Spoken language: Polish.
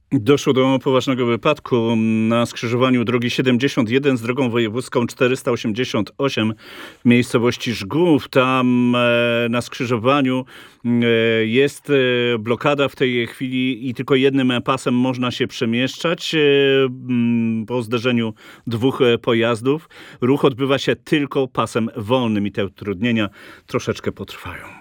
Doszło do poważnego wypadku na skrzyżowaniu drogi 71 z drogą wojewódzką 488 w miejscowości Żgów. Tam na skrzyżowaniu jest blokada w tej chwili i tylko jednym pasem można się przemieszczać po zderzeniu dwóch pojazdów. Ruch odbywa się tylko pasem wolnym i te utrudnienia troszeczkę potrwają.